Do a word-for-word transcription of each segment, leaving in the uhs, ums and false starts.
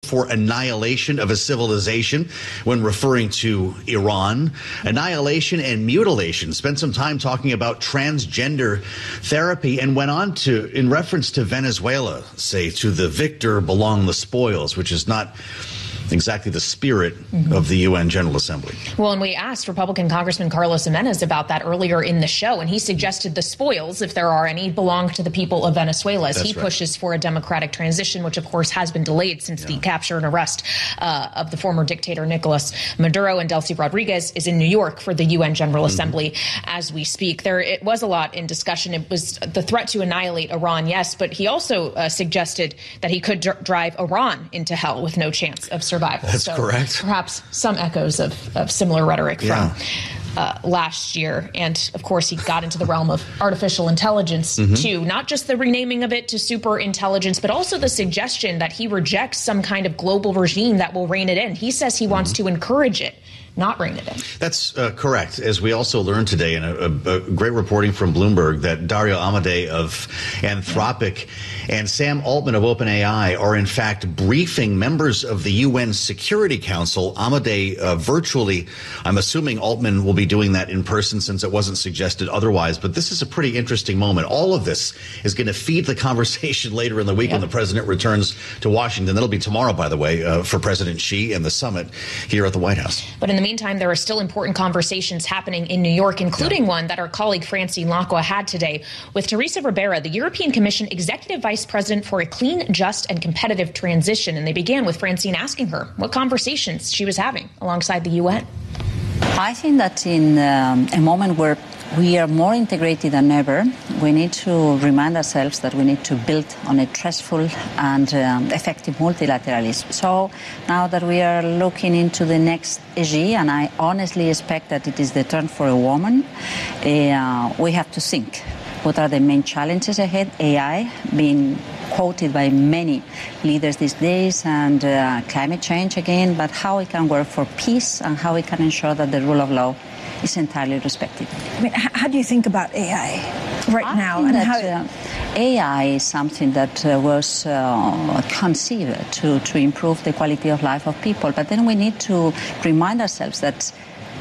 for annihilation of a civilization when referring to Iran. Annihilation and mutilation. Spent some time talking about transgender therapy and went on to, in reference to Venezuela, say, to the victor belong the spoils, which is not exactly the spirit mm-hmm. of the U N General Assembly. Well, and we asked Republican Congressman Carlos Jimenez about that earlier in the show, and he suggested the spoils, if there are any, belong to the people of Venezuela as That's he right. pushes for a democratic transition, which, of course, has been delayed since yeah. the capture and arrest uh, of the former dictator Nicolas Maduro. And Delcy Rodriguez is in New York for the U N General mm-hmm. Assembly as we speak. There, it was a lot in discussion. It was the threat to annihilate Iran, yes, but he also uh, suggested that he could dr- drive Iran into hell with no chance of survival. That's so correct. Perhaps some echoes of, of similar rhetoric yeah. from uh, last year. And, of course, he got into the realm of artificial intelligence, mm-hmm. too. Not just the renaming of it to super intelligence, but also the suggestion that he rejects some kind of global regime that will rein it in. He says he mm-hmm. wants to encourage it, not rein it in. That's uh, correct. As we also learned today in a, a, a great reporting from Bloomberg that Dario Amodei of Anthropic and Sam Altman of OpenAI are in fact briefing members of the U N Security Council. Amodei uh, virtually, I'm assuming Altman will be doing that in person since it wasn't suggested otherwise. But this is a pretty interesting moment. All of this is going to feed the conversation later in the week yep. when the president returns to Washington. That'll be tomorrow, by the way, uh, for President Xi and the summit here at the White House. But in the meantime, there are still important conversations happening in New York, including yeah. one that our colleague Francine Lacqua had today with Teresa Ribera, the European Commission Executive Vice President for a Clean, Just and Competitive Transition. And they began with Francine asking her what conversations she was having alongside the U N. I think that in um, a moment where we are more integrated than ever, we need to remind ourselves that we need to build on a trustful and um, effective multilateralism. So now that we are looking into the next A G, and I honestly expect that it is the turn for a woman, uh, we have to think. What are the main challenges ahead? A I being quoted by many leaders these days, and uh, climate change again, but how we can work for peace and how we can ensure that the rule of law is entirely respected. I mean, how do you think about A I right I now? Think and that, how uh, A I is something that uh, was uh, conceived to, to improve the quality of life of people, but then we need to remind ourselves that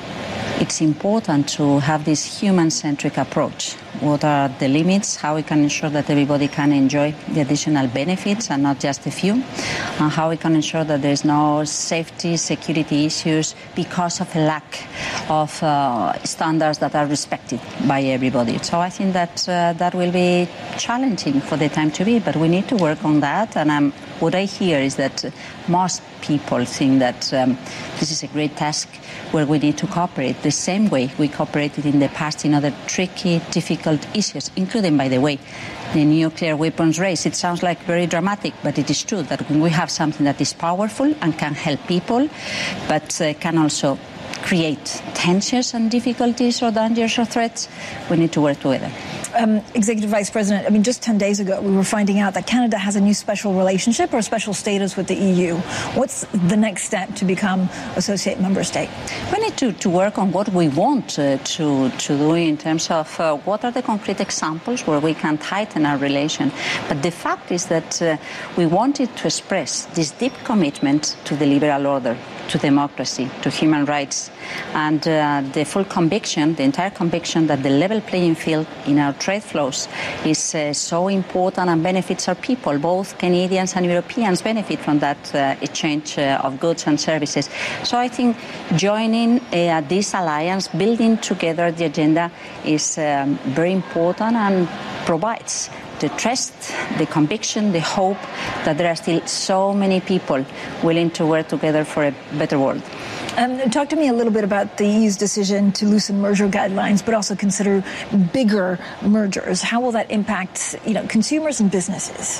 it's important to have this human-centric approach. What are the limits? How we can ensure that everybody can enjoy the additional benefits and not just a few? And how we can ensure that there's no safety, security issues because of a lack of uh, standards that are respected by everybody. So I think that uh, that will be challenging for the time to be, but we need to work on that. And I'm, what I hear is that most people think that um, this is a great task where we need to cooperate the same way we cooperated in the past in other tricky, difficult issues, including, by the way, the nuclear weapons race. It sounds like very dramatic, but it is true that when we have something that is powerful and can help people, but uh, can also create tensions and difficulties or dangers or threats, we need to work together. Um, Executive Vice President, I mean, just ten days ago, we were finding out that Canada has a new special relationship or special status with the E U. What's the next step to become associate member state? We need to, to work on what we want uh, to, to do in terms of uh, what are the concrete examples where we can tighten our relation. But the fact is that uh, we wanted to express this deep commitment to the liberal order, to democracy, to human rights, and uh, the full conviction, the entire conviction that the level playing field in our trade flows is uh, so important and benefits our people. Both Canadians and Europeans benefit from that uh, exchange uh, of goods and services. So I think joining uh, this alliance, building together the agenda is um, very important and provides the trust, the conviction, the hope that there are still so many people willing to work together for a better world. Um, talk to me a little bit about the E U's decision to loosen merger guidelines, but also consider bigger mergers. How will that impact, you know, consumers and businesses?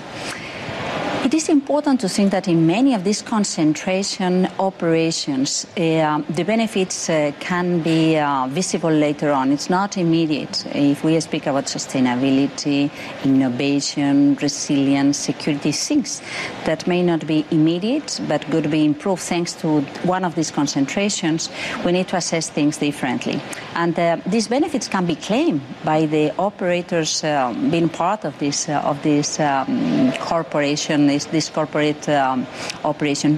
It is important to think that in many of these concentration operations, uh, the benefits uh, can be uh, visible later on. It's not immediate. If we speak about sustainability, innovation, resilience, security, things that may not be immediate but could be improved thanks to one of these concentrations, we need to assess things differently. And uh, these benefits can be claimed by the operators uh, being part of this, uh, of this um, corporation, this, this corporate um, operation.